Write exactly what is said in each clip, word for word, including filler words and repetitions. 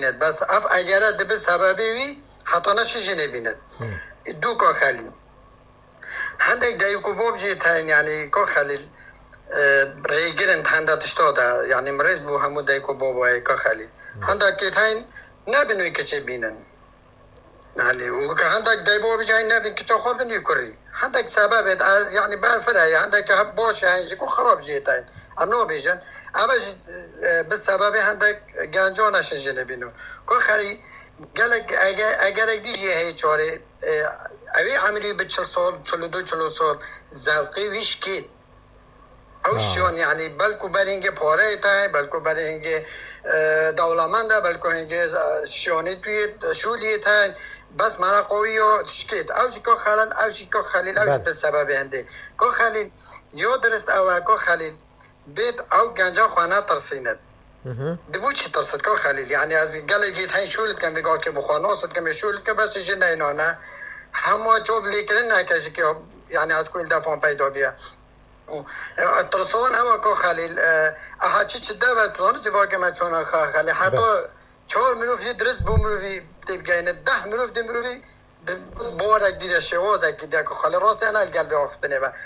بیند بس اف اگر دب سببی وی حتی نشش نبیند دو که خلیل هندک دایو کو باب جیتن یعنی که خلیل ریگرند هنده تشتاده یعنی مریض بو همو دایو کو بابای که خلیل هندک که تاین نبینوی که چه بینن یعنی و که هندک دایو باب جای نبین که چه خواب نی کری هندک سبب یعنی برفره هندک هب باشه هنجی کو خراب جیتن امنو بیجن اما به سبب هندک گنجانش نبینو که خلی گلک اگر اگر دیجی هی چاره اوی عملی به چل سال چلو دو چلو سال زوقی ویش کید اوشیان یعنی بلکو برینگه پاره تای بلکو برینگه دولمنده بلکو اینگه شیانی توی شولی تای بس مرا قوی و تشکید اوشی که خلال اوشی که خلیل اوشی به سبب هنده که خلیل یا درست اوه که خلیل بیت او گنجا خانه ترسیند دبو چی ترسد که خلیل یعنی از گله گیت هین شولت کن بگاه که بخواه که می شولت که بس جن اینانه همه چوف لیکرین نکشی که یعنی از کویل دفعه پیدا بیا ترسون همه که خلیل احا چی چی ده و توانه جوا که من چونه خواه خلیل حتی چهار منوف یه درست بو منوفی دیب گینه ده منوف دی منوفی بارک دیده شوازه که دیده که خلیل راستی انا الگل آفتنه با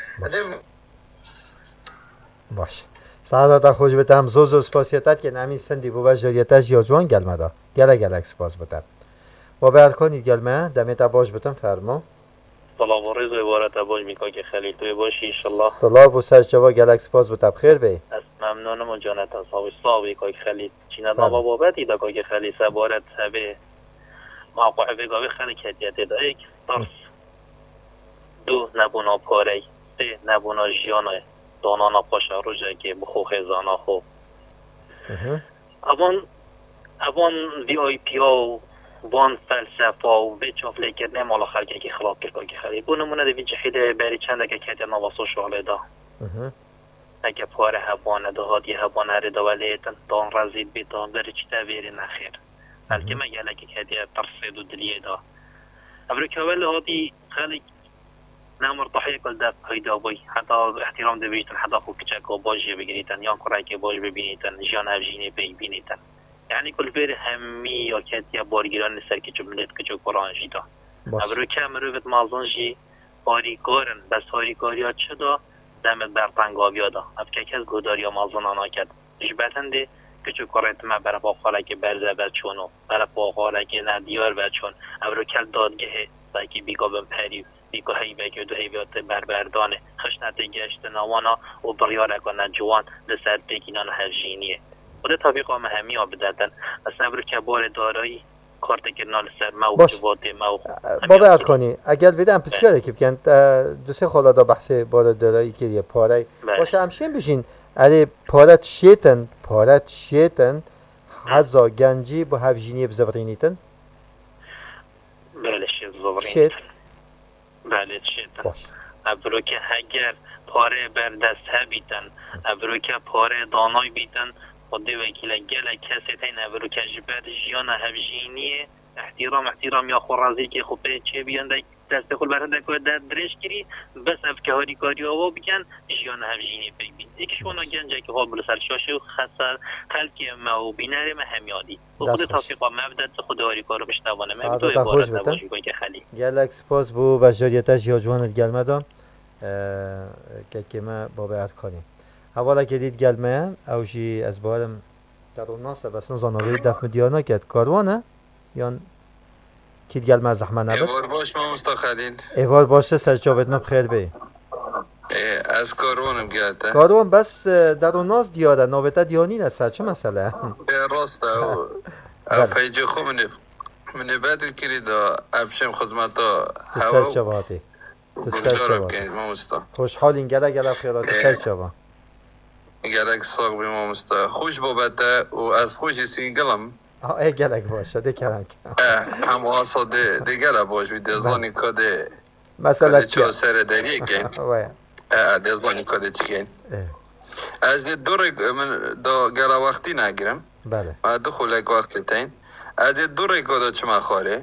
باش سعادت خوش بتم زوز و سپاسیتت که نمی سندی بو بجاریتش یا جوان گلمه دا گله گلک سپاس بتم با برکنید گلمه دمیت باش بتم فرما سلام و رضا عبارت باش میکن که خلیل توی باشی انشالله سلام و سر جوا گلک سپاس بتم خیر بی از ممنونم و جانت از صاحب صاحبی که خلیل چینت نابا بابتی دا که خلیل سبارت سبه موقع بگاوی خیلی کتیت دا ایک ترس دو نبونا پاره سه نبونا جیانه دانانا پاشا روژه که بخو خیزانا خو اوان اوان وی آی پی ها وان فلسفه و وی چافله کرده مالا خلقه که خلاف کرده که خیلی بو نمونه دوی جحیده بری چنده که کتی نواسو شغله دا اگه پاره هبانه دا هادی هبانه هره دا ولیتن دان رزید بیتان بری چی تاویری نخیر بلکه مگله که کتی ترسید و دلیه دا ابرو که اول هادی خیلی نامر ضحية كل ده هيدا بوي حتى احترام ده بيجتن حتى خو كتشك وباجي بيجريتن يان كراي كي باج ببينيتن جان هفجيني بي بينيتن يعني كل فير همي يا كتيا بارگيران نسر كي جملت كجو قرآن جيدا ابرو كامرو بيت مازن جي هاريكارن بس هاريكاريا چدا دمت برطنگاويا دا اف كاكز گوداريا مازن آنا كد جبتن ده كجو قرآن ما برا باقالا كي برزه بچونو برا باقالا كي نديار بچون ابرو کل دادگه سايكي بيگا بم پريو بیکو هی بگی دو هی بیات بربردانه خشنت گشت نوانا و بریاره کنه جوان لسر بگینان هفجینیه خود طبیق هم همی ها بددن اصلا برو که بار دارایی کارت گرنا لسر مو جواده مو بابا ارکانی اگر بیدم پسیاره که بگن دو سه خالا دا بحث بار دارایی که یه پاره باشه همشین بشین اره پارت شیطن پارت شیطن هزا گنجی با هفجینی بزورینیتن بله شیط زورینیتن بله شیطان ابرو که اگر پاره بر دست ها بیتن ابرو که پاره دانای بیتن خود وکیل گله کسی تین ابرو که جبت جیان هفجینیه احترام احترام یا خورازی که خوب چه بیان دست خود برنده که در درش کری بس افکاری کاری آوا بکن جیان هفجینی ببین یکشون گنجه که خواب بلسر شاشه و خسر خلکی ما و بیناره ما همیادی و خود تفیقا مبدد خود هاری کارو بشتوانه من تو عبارت نباشی کن که خلی گلک سپاس بو بجاریتش یا جوانت گلمه دان که که ما بابا ارکانی حوالا که دید گلمه اوشی از بارم در اون ناسه بس نزانوی دفم دیانا که کاروانه یا کید گلمه زحمه نبود ایوار باش ما مستخدین ایوار باشه سرچاوت نب خیر بی از کاروانم گلده کاروان بس در اون ناس دیاده نوبته دیانی نسته چه مسئله؟ راسته او پیجه خو منه منه بدل کری دا ابشم خزمتا هوا تو سرچاواتی تو سرچاواتی خوشحال این گله گله خیرات سرچاوا گلک ساق بی ما مستا خوش بابته و از خوش سینگلم آه ای گلک باشه ده کرنک هم آسا ده ده گله باش بی دزانی که ده مثلا چه سر دریه گین ده زانی که ده چی گین از ده دوره من دا گله وقتی نگیرم بله ما دو خلق وقتی تین از ده دوره که دا چما خواره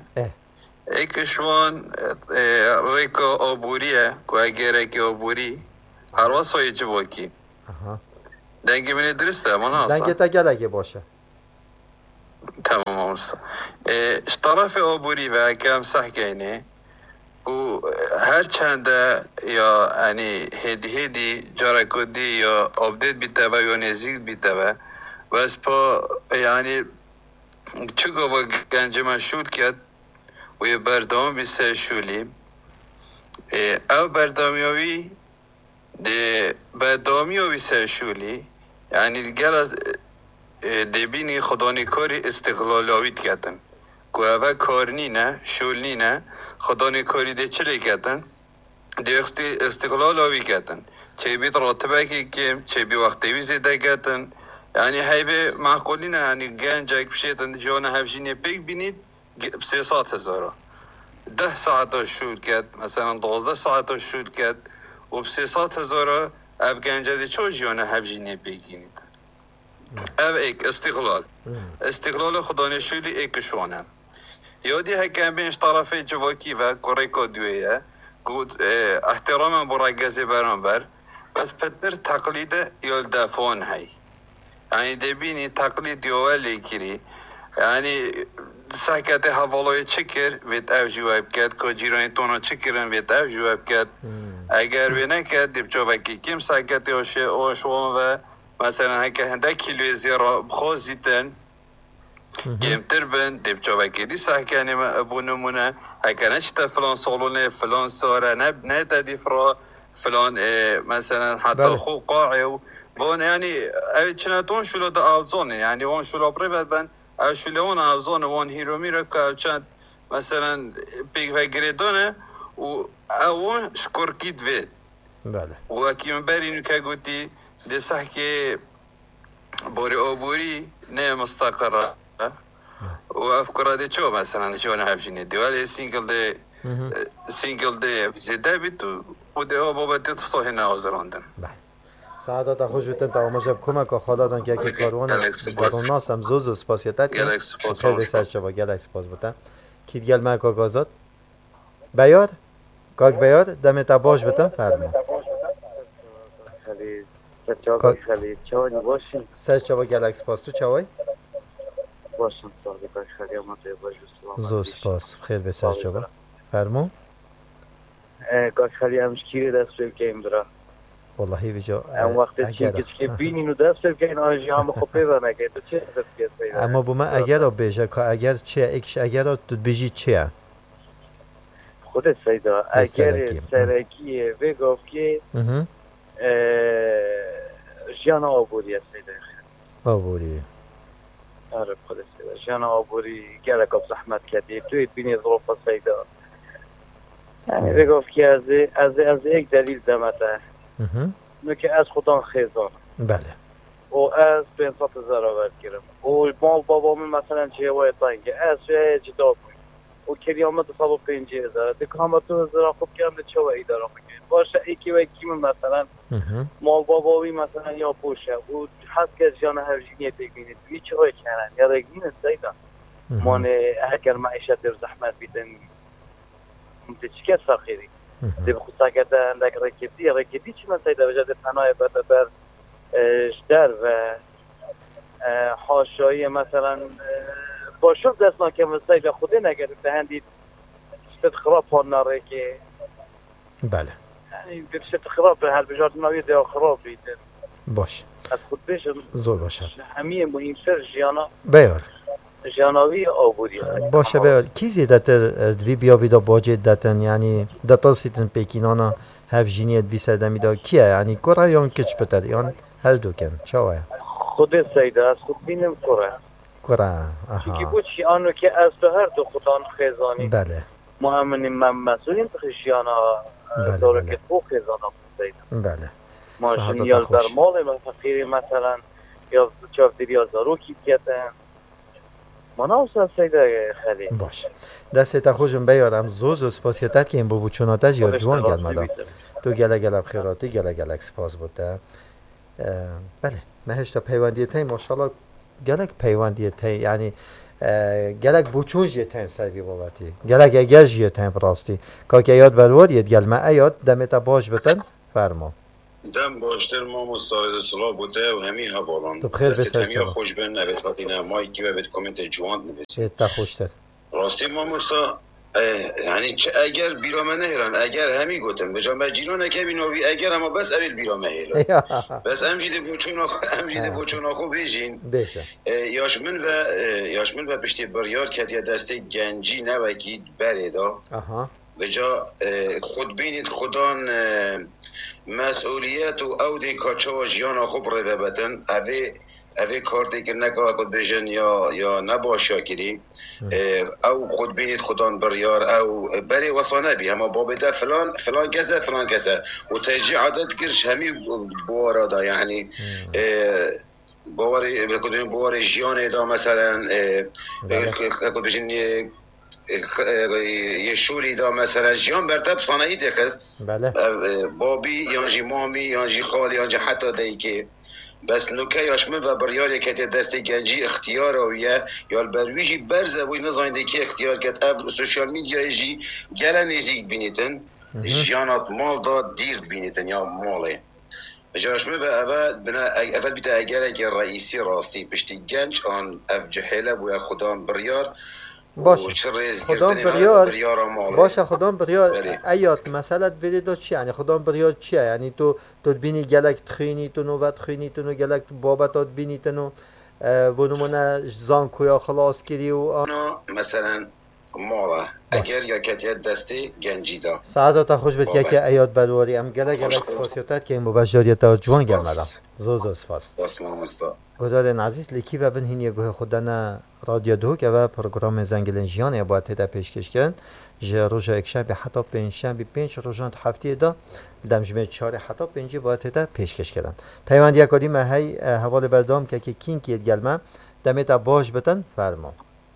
ایکشوان ریکا آبوریه که اگه ریکا آبوری هر واسه چه باکی دنگی منی درسته من آسان دنگی تا گلگه باشه تمام مامستا طرف آبوری و کم سحکینه و هر چند یا یعنی هدی هدی جاره کدی یا آبدیت بیته و یا نزیک بیته و بس پا یعنی چگاه با گنج مشهود کرد و یه بردام بیسته شولی او بردامیاوی ده بردامیاوی سه شولی یعنی دیگر از دبینی خدانی کاری استقلالاویت کردن که اوه کارنی نه شولنی نه خدانی کاری ده چلی کردن ده استقلالاوی کردن چه بیت راتبه که کم چه بی وقتوی زیده کردن یعنی هیوه معقولی نه یعنی گنجک بشیدن جان هفجینی پیک بینید سه ساعت هزاره ده ساعت شول کرد مثلا دوازده ساعت شول کرد و سه ساعت هزاره اف گنجه ده چو جان هفجینی پیک بینید او ایک استقلال استقلال خدانه شولی ایکشوانه یادی هکم بینش طرف جواکی و کوریکا دویه گود احترام برای گزی برانبر بس پتر تقلید یال دفعان هی یعنی دبینی تقلید یاولی کری یعنی سحکت حوالای چکر وید او جواب کرد که جیرانی تونا چکرن وید او جواب کرد اگر وی نکرد دب جوابکی کم سحکت آشوان و مثلا هکه هنده کیلوی زیرا بخوزیتن کمتر بند دب جوابکی دی سحکنی ابو نمونه هکه نشتا فلان سالونه فلان ساره نب نتا دی فرا فلان مثلا حتی خو قاعی بون یعنی اوی چنتون شلو دا آوزانه یعنی وان شلو پریبت بند او شلو وان آوزانه وان هیرو میره که او چند مثلا پیگ و گریدانه و او شکر کید وید بله و اکی من برینو که گوتی ده سحکه باری آبوری نه مستقره و افکاره ده چو مثلا چون هفشینه دی ولی سینگل ده سینگل ده زیده بیتو و ده آبابت ده تصاحی نازراندن بله سعادت خوش بیتن تا آماجب کمک و خدادان که اکی کاروان درون ناس هم زوز و سپاسیتت که خیلی بسرد شبا گلک سپاس بیتن کید گل من کاک آزاد بیاد کاک بیاد دمت باش بیتن فرما خیلی خیلی چای باشین سر چاوا گلک سپاس تو چاوای باشم سال کاک خیلی آمد باش زو سپاس خیلی بسرد چاوا فرما کاک خیلی همش کیره دست بیم که این برا والله بجا اون وقت چی که بینین و دست بیم که این آنجی هم خوبه و نگه تو چه دست بیاد اما با من اگر رو بیجا که اگر چه اکش اگر رو تو بیجی چه خود سیدا اگر سرکیه و گفت که جان آبوری است سیدا آبوری آره خود سیدا جان آبوری گلک اب زحمت کردی توی بینی ظروف سیدا یعنی و گفت که از از از یک دلیل دمته نو که از خودم خیزان بله و از پنجصد هزار آورد گیرم و مال بابام مثلا چه وای تانگه از چه جدا بود و کریامت صد و پنجاه هزار دکامتو هزار خوب کردم چه وای دارم میگه باشه یکی و یکی مثلا مال باباوی مثلا یا پوشه و حس که جان هرجینی بگینید هیچ وای کنن یا رگین سیدا مانه اگر معیشت در زحمت بیدن متشکل فقیری دی بخصوصا که اندک رکیدی رکیدی چی من سیدا وجد پناه بر بر در و حاشایی مثلا با شب دستان که سیدا خوده نگرد به هندید شتت خراب ها ناره که بله یعنی شتت خراب به هر بجارت نوی دیا خراب بیدن باش از خود بشم زور باشه همه مهمتر جیانا بیار جاناوی آبودی باشه بیار کی زیدتر دوی بیاوی دا باجه دتن یعنی دتا سیتن پیکینانا هف جینیت بی سردمی دا کیه یعنی کره یا کچ پتر یا هر دو کن چه آیا خود سیده از خود بینم کره کره آها چی بود چی آنو که از دو هر دو خودان خیزانی بله مهمنی من مسئولین تخشیانا داره که تو خیزانا سیده بله ماشین یا در مال و فقیری مثلا یا چاف دیری یا زاروکی کیتن مناسب سیده خیلی باش دست خوشم بیارم زوز و سپاسیتت که این بابو چوناتش یا جوان گل مدام تو گله گله بخیراتی گله گله سپاس بوده بله مهش تا پیوندی تایی ماشاءالله گلک پیوندی تایی یعنی گلک بوچوش یه تایی سایبی بابتی گلک اگرش یه تایی براستی که که یاد بروار یه گل ما ایاد دمتا باش بتن فرما دم باشتر ما مستعرض صلاح بوده و همین حوالان طب خیر دست بسر همین شما خوش بین نوید خاطینه مایی که وید کومنت جوان نویسید تا خوشتر راستی ما مستا یعنی اگر بیرامه نهران اگر همی گوتم به جنب جیران که بینوی اگر اما بس اول بیرامه هیلا بس امجیده بوچون آخو امجیده بوچون آخو بیجین یاشمن و یاشمن و پشتی بریار کتیا دسته گنجی نوکید بردا و جا خود بینید خودان مسئولیت و او دی کاچا جیان آخو بره ببتن اوه اوه کارتی که نکا خود بیشن یا یا نباشا کری او خود بینید خودان بریار او بری وصانه بی اما بابده فلان فلان کسه فلان کسه و تجی عادت کرش همی بوارا دا یعنی بواری بکنیم بواری جیان دا مثلا خود بیشن یه شوری دا مثلا جیان برتب صنعی دخست بابی یانجی مامی یانجی خالی یانجی حتی دایی که بس نوکه یاشمن و بریاری که دست گنجی اختیار آویه یا البرویجی برزه بوی نزاینده که اختیار کت اف سوشیال میدیا جی گله نزیک بینیتن جیانات مال داد دیرد بینیتن یا ماله یاشمن و اول بنا اول بیتا اگر که رئیسی راستی پشتی گنج آن اف جهله بوی خودان بریار باشه خدام بریار باشه خدام بریار ایات مسئله ویدیو چی یعنی خدام بریار چیه یعنی تو تو بینی گلک تخینی تو نوبت خینی تو گلک بابتات بینی تو ونمونه زان کویا خلاص کردی و آن مثلا مالا اگر یا کتیت دستی گنجی دا سعادت خوش بید که ایات بلواری ام گلک گلک سپاسیاتت که این مباشریت تا جوان گرمدم زوزو سپاس سپاس مامستا گدارن عزیز لیکی و بن هینی گوه خودن رادیو دو که و پروگرام زنگلن جیان باید تدا پیشکش کردن جه روژا اکشنبه حتی پنج شنبه پنج روژان هفته دا دمجمه چهار حتی پنجی باید تدا پیشکش کردن پیوند یک آدیم هی حوال بردام که که کین کیت گلمه دمیت باش بتن فرما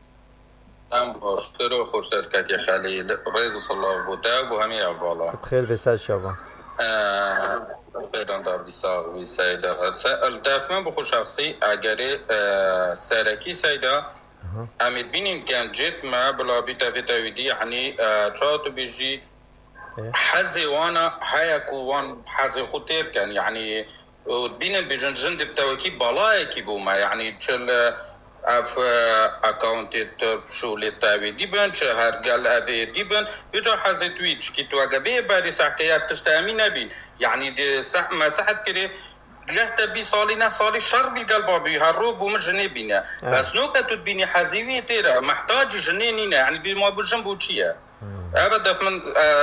هم باشتر و خوشتر که خلیل رئیس صلاح بوده و همین اولا بخیر بسر شما خیران دار بیساق وی سیده الدفمه بخور شخصی اگر سرکی سیده امید بینیم گنجت ما بلا بیتا بیتا ویدی یعنی چاوتو بیجی حزی وانا هایکو وان حزی خطیر کن یعنی بینن بیجن جند بتوکی بالای کی بوما یعنی چل اف اکاونتی شغل تاویدی بن چه هر گل اویدی بن بجا حزت ویچ کی تو اگه بری سحته افتش تامی نبین یعنی دی صح ما صحت کری لهت بی سالی نه سالی شر بالقلب بی هر رو بوم جنی بینه بس نو که تو بینی حزیوی تیرا محتاج جنینی نه یعنی بی ما بجن بوچیه ابدا من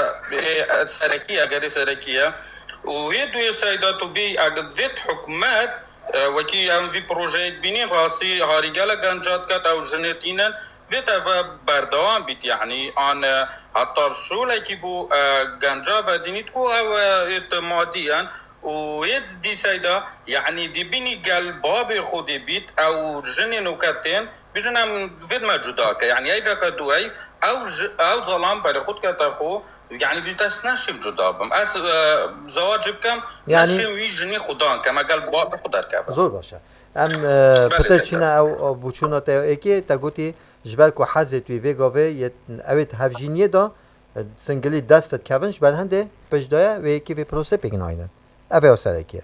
سرکیه اگر سرکیه و یدو سایداتو بی اگه ویت حکومت وکی ام وی پروژه بینین راستی هاریگل گنجات کت او جنتینن ویت و بردوام بیت یعنی آن حتی شوله کی بو گنجا بدینیت کو او اعتمادیان و ید دی سایدا یعنی دی بینی گل باب خودی بیت او جنین و کتین بجنم وید ما جدا که یعنی ای فکر دو ای او ج... او ظلام برای خود کتا خو یعنی بیتاس نشیم جدا بم از زواج بکم یعنی نشیم وی جنی خودان که مگل باب خود درکب زور باشه ام پتر چینا او بوچونا تا اکی تا گوتی جبر کو حزت وی وگاوه یت اوت هفجینیه دا سنگلی دستت کونش بر هنده پجدایا و یکی به پروسه بگناینن اوه سرکیه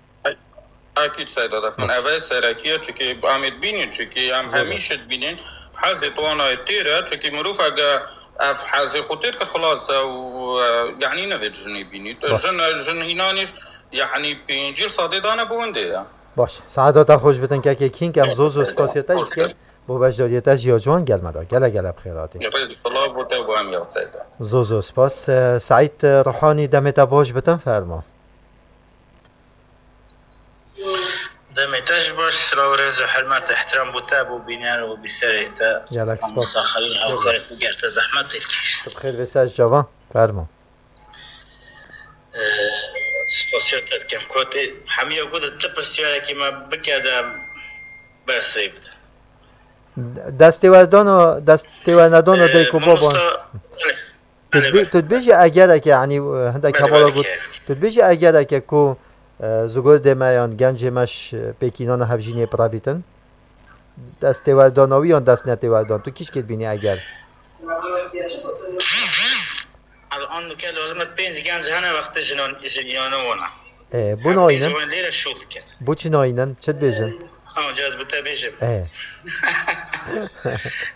اكيد سيدة من أول سركية چونكي عمد بينين چونكي هم هميشه بينين حالة وانا تيرا چونكي مروف اگه اف حازي خطير كت خلاص و يعني نويد جني بيني جن جنينانيش يعني بينجيل صاددانه بونده باش سعادت خوش بتن که که کین کم زوز و سپاسیتش که بو بجداریتش یا جوان گل مدا گله گله بخیراتی الله بوده و هم یاد سیده زوز و سپاس سعید روحانی دمت باش بتن فرما دمتاش باش سلام ورز و حرمت احترام بوده و بینار و بسریتا گلک سپاس مستخلین او خارق و گرت زحمت تلکیش بخیر بساج جوان فرما سپاسیتت کم کوتی همیه گوده تپرسیاره که ما بکردم برسی بده دستیوردان و دستیوردان و دیکو بابان تدبیجی اگر که یعنی هندک حوالا گود تدبیجی اگر که کو زگور دمیان گنج مش پیکینان هفجینی پرابیتن دستیوردانوی یا دست نتیوردان تو کیش کد بینی اگر الان که لازم پنج گنج هنه وقت جنان جنیانه ونا بو ناینن جوان ليلة شغل كان بو چی ناینن چت بیجن اه جاز بتا بيجم اه